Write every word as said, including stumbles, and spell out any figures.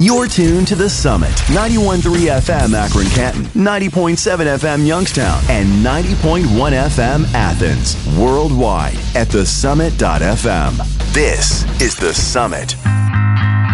You're tuned to The Summit, ninety-one point three F M Akron Canton, ninety point seven F M Youngstown, and ninety point one F M Athens. Worldwide at the summit dot f m. This is The Summit.